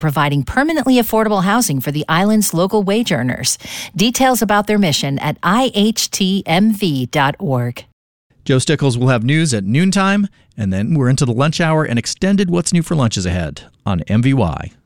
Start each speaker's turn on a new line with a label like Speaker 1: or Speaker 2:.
Speaker 1: providing permanently affordable housing for the island's local wage earners. Details about their mission at ihtmv.org.
Speaker 2: Joe Stickles will have news at noontime, and then we're into the lunch hour and extended What's New for Lunch is ahead on MVY.